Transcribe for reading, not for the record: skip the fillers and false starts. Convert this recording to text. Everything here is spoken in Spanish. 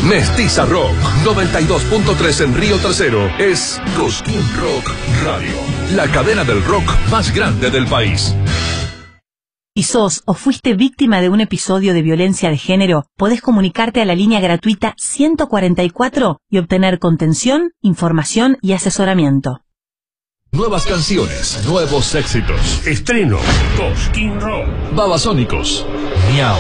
Mestiza Rock 92.3 en Río Tercero es Cosquín Rock Radio, la cadena del rock más grande del país. Si sos o fuiste víctima de un episodio de violencia de género, podés comunicarte a la línea gratuita 144 y obtener contención, información y asesoramiento. Nuevas canciones, nuevos éxitos. Estreno, Cosquín Rock. Babasónicos. Miau.